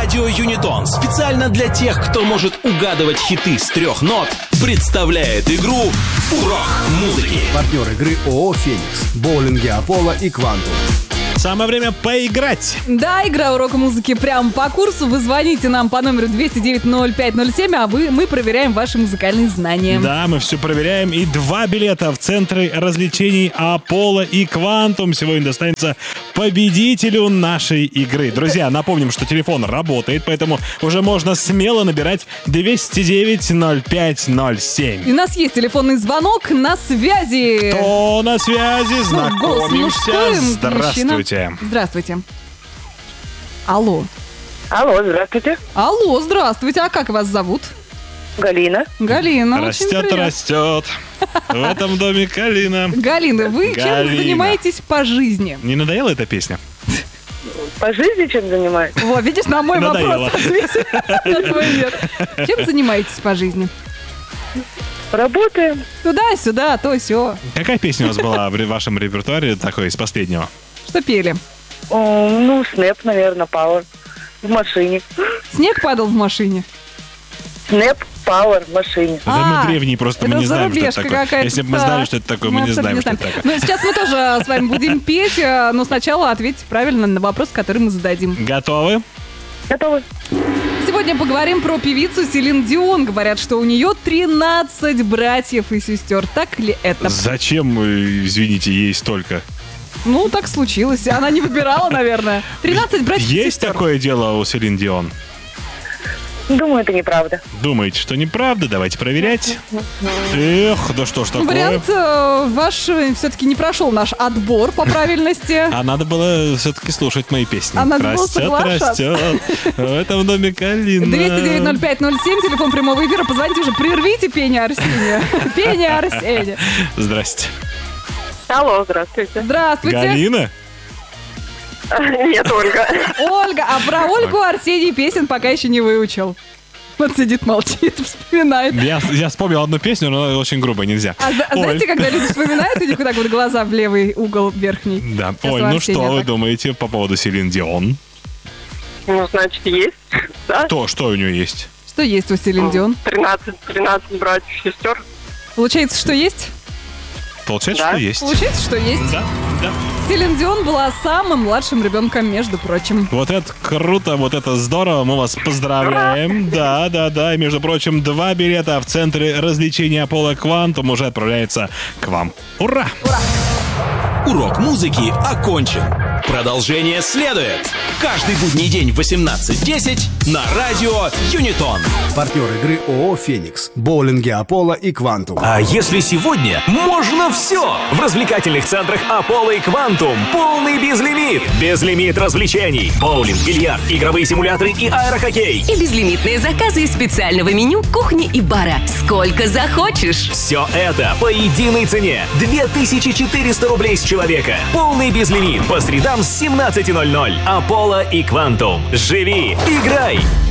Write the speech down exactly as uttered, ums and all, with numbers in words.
Радио Юнитон специально для тех, кто может угадывать хиты с трех нот, представляет игру «Урок музыки». Партнер игры ООО «Феникс», боулинги «Аполло» и «Квантум». Самое время поиграть. Да, игра «Урок музыки» прямо по курсу. Вы звоните нам по номеру двести девять ноль пять ноль семь, а вы, мы проверяем ваши музыкальные знания. Да, мы все проверяем. И два билета в центры развлечений «Аполло» и «Квантум» сегодня достанется победителю нашей игры. Друзья, напомним, что телефон работает, поэтому уже можно смело набирать двести девять ноль пять ноль семь. И у нас есть телефонный звонок на связи. Кто на связи? Знакомимся. Здравствуйте. Здравствуйте. Алло. Алло, здравствуйте. Алло, здравствуйте. А как вас зовут? Галина. Галина. Растет, растет. В этом доме Галина. Галина, вы Галина. чем занимаетесь по жизни? Не надоела эта песня? По жизни чем занимаюсь? Вот, видишь, на мой Надоело. вопрос ответили. На твой нет. Чем занимаетесь по жизни? Работаем. Туда-сюда, то-сё. Какая песня у вас была в вашем репертуаре такой из последнего? Что пели? О, ну, Снэп, наверное, Пауэр. В машине. Снег падал в машине? Снэп, Пауэр в машине. Да А, мы древние, просто мы это не знаем, что это зарубежка такое. какая-то. Если бы мы Так. знали, что это такое, мы не абсолютно знаем, что это такое. Ну, сейчас мы тоже с вами будем петь, э, но сначала ответьте правильно на вопрос, который мы зададим. Готовы? Готовы? Сегодня поговорим про певицу Селин Дион. Говорят, что у нее тринадцать братьев и сестер. Так ли это? Зачем, э, извините, ей столько? Ну, так случилось. Она не выбирала, наверное. тринадцать братьев и Есть сестер. такое дело у Селин Дион? Думаю, это неправда. Думаете, что неправда? Давайте проверять. Эх, да что ж такое? Вариант э, ваш э, все-таки не прошел наш отбор по правильности. А надо было все-таки слушать мои песни. А надо было Растет, соглашаться. растет. В этом доме Калина. двести девять ноль пять ноль семь, телефон прямого эфира. Позвоните уже, прервите пение Арсения. Пение Арсения. Здрасте. Алло, здравствуйте. Здравствуйте. Галина? Нет, Ольга. Ольга, а про Ольгу Арсений песен пока еще не выучил. Вот сидит, молчит, вспоминает. Я, я вспомнил одну песню, но она очень грубо, нельзя. А, за- а Оль. знаете, когда люди вспоминают, у них вот так вот глаза в левый угол верхний. Да. Сейчас Оль, у ну Арсения что вы так. думаете по поводу Селин Дион? Ну, значит, есть. Да? То, что у нее есть? Что есть у Селин Дион? тринадцать, тринадцать братьев и сестер. Получается, что есть? Получается, Да. что есть. Получается, что есть. Да, да. Селин Дион была самым младшим ребенком, между прочим. Вот это круто, вот это здорово, мы вас поздравляем. Да, да, да. И, между прочим, два билета в центре развлечения «Аполло» «Квантум» уже отправляется к вам. Ура! Урок музыки окончен. Продолжение следует. Каждый будний день в восемнадцать десять на радио Юнитон. Партнер игры ООО «Феникс», боулинги «Аполло» и «Квантум». А если сегодня можно все? В развлекательных центрах «Аполло» и «Квантум» полный безлимит. Безлимит развлечений. Боулинг, бильярд, игровые симуляторы и аэрохоккей. И безлимитные заказы из специального меню кухни и бара. Сколько захочешь. Все это по единой цене. две тысячи четыреста рублей с человека. Полный безлимит по средам с семнадцати ноль ноль. «Аполло» и «Квантум». Живи, играй,